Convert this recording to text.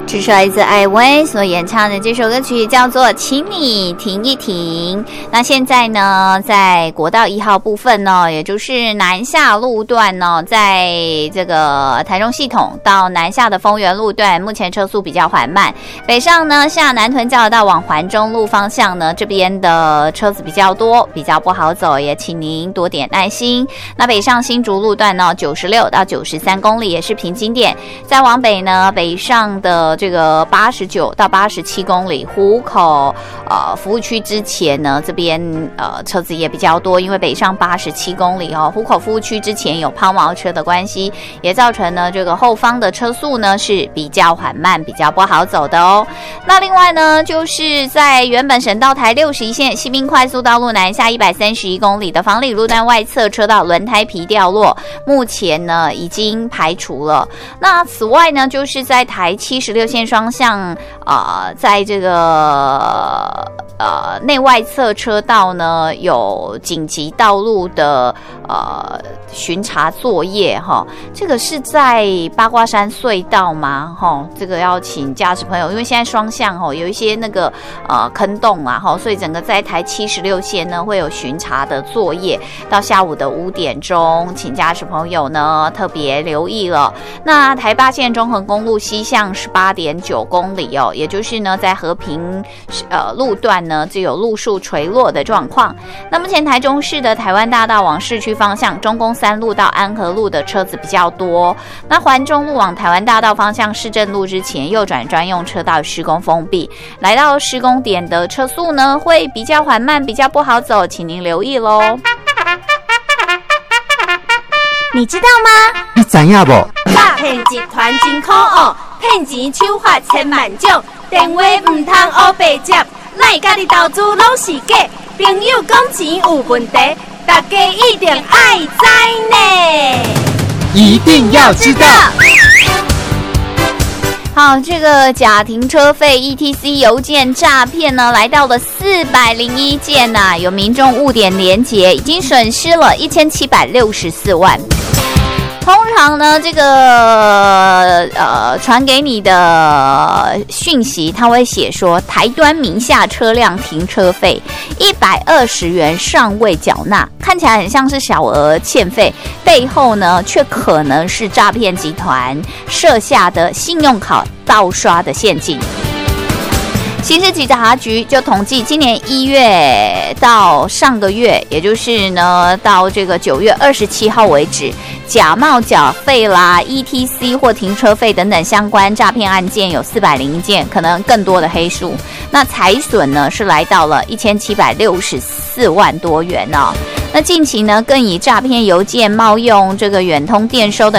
这是来自艾薇所演唱的这首歌曲叫做《请你停一停》。那现在呢，在国道1号部分呢，也就是南下路段呢，在这个台中系统到南下的丰原路段，目前车速比较缓慢。北上呢，下南屯交流道往环中路方向呢，这边的车子比较多，比较不好走，也请您多点耐心。那北上新竹路段呢，96到93公里也是瓶颈点。再往北呢，北上的这个89到87公里，湖口服务区之前呢，这边车子也比较多，因为北上87公里湖口服务区之前有抛锚车的关系，也造成呢这个后方的车速呢是比较缓慢，比较不好走的哦。那另外呢，就是在原本省道台61线西滨快速道路南下131公里的房里路段外侧车道轮胎皮掉落，目前呢已经排除了。那此外呢，就是在台76线双向在这个内外侧车道呢有紧急道路的巡查作业这个是在八卦山隧道吗？这个要请驾驶朋友，因为现在双向有一些那个坑洞所以整个在台76线呢会有巡查的作业，到下午的5点钟，请驾驶朋友呢特别留意了。那台8线中横公路西向18.9公里也就是呢在和平路段呢就有路树垂落的状况。那目前台中市的台湾大道往市区方向，中宫3路到安和路的车子比较多。那环中路往台湾大道方向市政路之前，右转专用车道施工封闭，来到施工点的车速呢会比较缓慢，比较不好走，请您留意咯。你知道吗？ 你知影不？ 诈骗集团真可恶，骗钱手法千万种，电话唔通黑白接，咱家己投资拢是假，朋友讲钱有问题，大家一定爱知呢， 一定要知道。 好，这个假停车费 ETC 邮件诈骗呢，来到了401件有民众误点连结，已经损失了1764万。通常呢，这个传给你的讯息，他会写说台端名下车辆停车费120元尚未缴纳，看起来很像是小额欠费，背后呢却可能是诈骗集团设下的信用卡盗刷的陷阱。刑事警察局就统计，今年1月到上个月，也就是呢到这个9月27号为止，假冒缴费啦、ETC 或停车费等等相关诈骗案件有401件，可能更多的黑数。那财损呢是来到了1764万多元那近期呢更以诈骗邮件冒用这个远通电收的